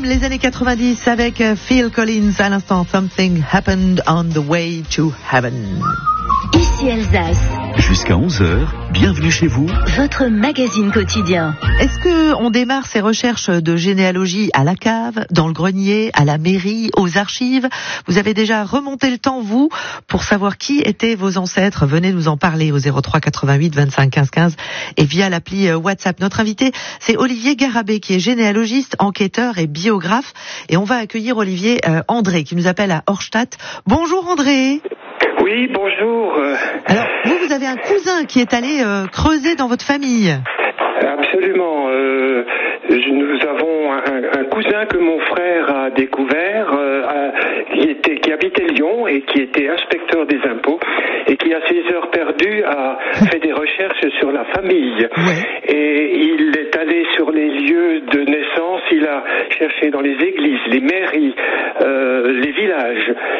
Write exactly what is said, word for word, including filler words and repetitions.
les années quatre-vingt-dix avec Phil Collins à l'instant. Something happened on the way to heaven. Ici Alsace. Jusqu'à onze heures, bienvenue chez vous. Votre magazine quotidien. Est-ce que on démarre ces recherches de généalogie à la cave, dans le grenier, à la mairie, aux archives? Vous avez déjà remonté le temps, vous, pour savoir qui étaient vos ancêtres? Venez nous en parler au zéro trois quatre-vingt-huit vingt-cinq quinze quinze et via l'appli WhatsApp. Notre invité, c'est Olivier Garabé, qui est généalogiste, enquêteur et biographe. Et on va accueillir Olivier euh, André, qui nous appelle à Horstadt. Bonjour André. Oui, bonjour. Alors, vous, vous avez un cousin qui est allé euh, creuser dans votre famille. Absolument. Euh, nous avons un, un cousin que mon frère a découvert, euh, à, qui, était, qui habitait Lyon et qui était inspecteur des impôts et qui, à ses heures perdues, a fait des recherches sur la famille. Ouais. Et il est allé sur les lieux de naissance, il a cherché dans les églises, les mairies, euh, les villages.